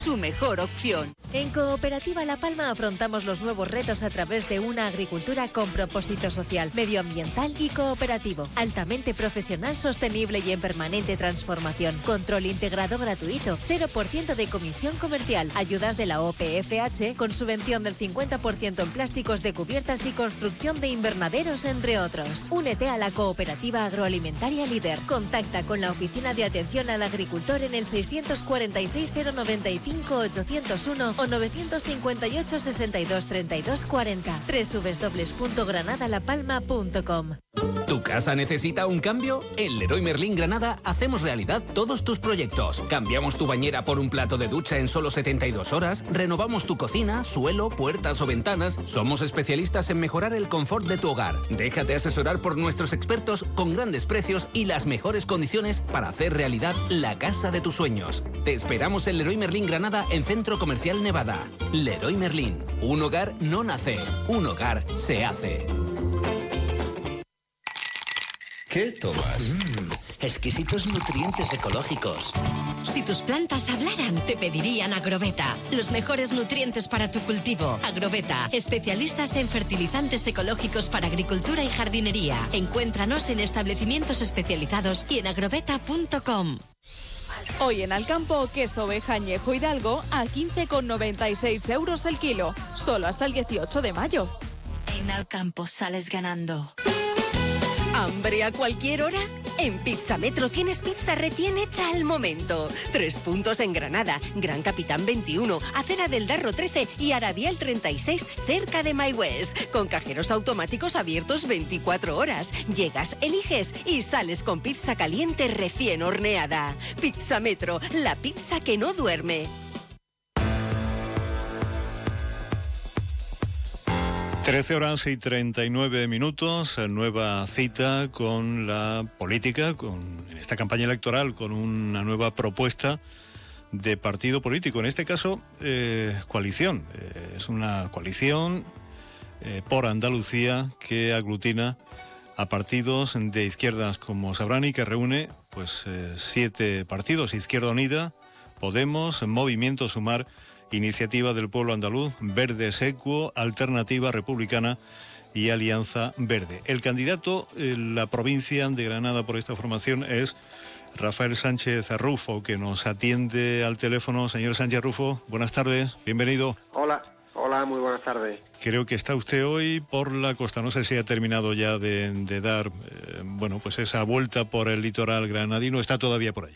su mejor opción. En Cooperativa La Palma afrontamos los nuevos retos a través de una agricultura con propósito social, medioambiental y cooperativo, altamente profesional, sostenible y en permanente transformación. Control integrado gratuito, 0% de comisión comercial, ayudas de la OPFH con subvención del 50% en plásticos de cubiertas y construcción de invernaderos, entre otros. Únete a la Cooperativa Agroalimentaria Líder. Contacta con la Oficina de Atención al Agricultor en el 646 095 801 o 958 62 32 40. www.granadalapalma.com. ¿Tu casa necesita un cambio? En Leroy Merlin Granada hacemos realidad todos tus proyectos. Cambiamos tu bañera por un plato de ducha en solo 72 horas, renovamos tu cocina, suelo, puertas o ventanas. Somos especialistas en mejorar el confort de tu hogar. Déjate asesorar por nuestros expertos con grandes precios y las mejores condiciones para hacer realidad la casa de tus sueños. Te esperamos en Leroy Merlin Granada, en Centro Comercial Nevada. Leroy Merlin. Un hogar no nace, un hogar se hace. ¿Qué tomas? Exquisitos nutrientes ecológicos. Si tus plantas hablaran, te pedirían Agroveta. Los mejores nutrientes para tu cultivo. Agroveta, especialistas en fertilizantes ecológicos para agricultura y jardinería. Encuéntranos en establecimientos especializados y en agroveta.com. Hoy en Alcampo, queso oveja añejo Hidalgo a 15,96 euros el kilo. Solo hasta el 18 de mayo. En Alcampo sales ganando. ¿Hambre a cualquier hora? En Pizza Metro tienes pizza recién hecha al momento. 3 puntos en Granada, Gran Capitán 21, Acera del Darro 13 y Arabial 36, cerca de My West. Con cajeros automáticos abiertos 24 horas. Llegas, eliges y sales con pizza caliente recién horneada. Pizza Metro, la pizza que no duerme. 13:39, nueva cita con la política, en esta campaña electoral, con una nueva propuesta de partido político, en este caso coalición. Es una coalición por Andalucía que aglutina a partidos de izquierdas, como sabrán, y que reúne 7 partidos: Izquierda Unida, Podemos, Movimiento Sumar, Iniciativa del Pueblo Andaluz, Verdes Equo, Alternativa Republicana y Alianza Verde. El candidato en la provincia de Granada por esta formación es Rafael Sánchez Rufo, que nos atiende al teléfono. Señor Sánchez Rufo, buenas tardes, bienvenido. Hola, muy buenas tardes. Creo que está usted hoy por la costa, no sé si ha terminado ya de dar esa vuelta por el litoral granadino, está todavía por allí.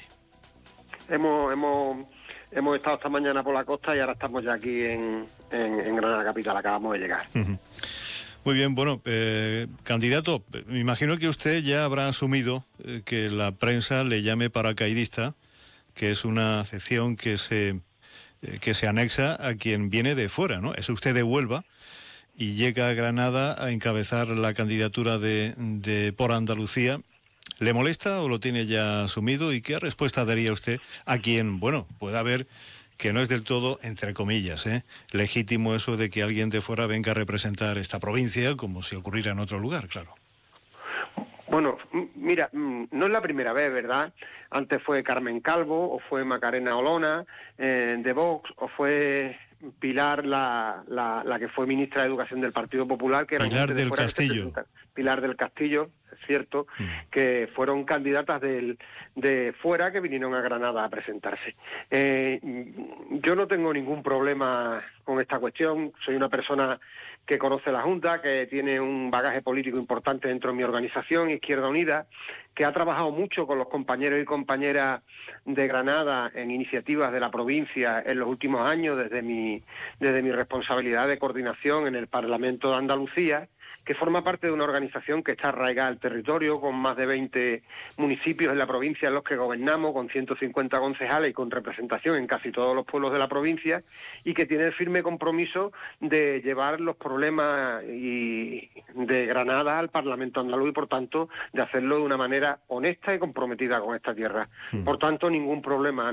Hemos estado esta mañana por la costa y ahora estamos ya aquí en Granada capital, acabamos de llegar. Uh-huh. Muy bien, candidato, me imagino que usted ya habrá asumido que la prensa le llame paracaidista, que es una acepción que se anexa a quien viene de fuera, ¿no? Es usted de Huelva y llega a Granada a encabezar la candidatura de por Andalucía. ¿Le molesta o lo tiene ya asumido? ¿Y qué respuesta daría usted a quien, pueda ver que no es del todo, entre comillas, legítimo eso de que alguien de fuera venga a representar esta provincia como si ocurriera en otro lugar, claro? Bueno, mira, no es la primera vez, ¿verdad? Antes fue Carmen Calvo, o fue Macarena Olona, de Vox, o fue Pilar, la que fue ministra de Educación del Partido Popular, que era Pilar del Castillo. Pilar del Castillo, es cierto, que fueron candidatas de fuera que vinieron a Granada a presentarse. Yo no tengo ningún problema con esta cuestión, soy una persona que conoce la Junta, que tiene un bagaje político importante dentro de mi organización, Izquierda Unida, que ha trabajado mucho con los compañeros y compañeras de Granada en iniciativas de la provincia en los últimos años, desde mi responsabilidad de coordinación en el Parlamento de Andalucía, que forma parte de una organización que está arraigada al territorio, con más de 20 municipios en la provincia en los que gobernamos, con 150 concejales y con representación en casi todos los pueblos de la provincia, y que tiene el firme compromiso de llevar los problemas de Granada al Parlamento andaluz y, por tanto, de hacerlo de una manera honesta y comprometida con esta tierra. Por tanto, ningún problema.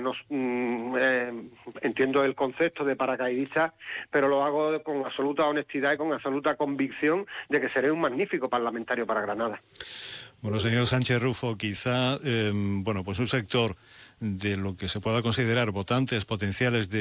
Entiendo el concepto de paracaidista, pero lo hago con absoluta honestidad y con absoluta convicción de que seré un magnífico parlamentario para Granada. Bueno, señor Sánchez Rufo, quizá un sector de lo que se pueda considerar votantes potenciales de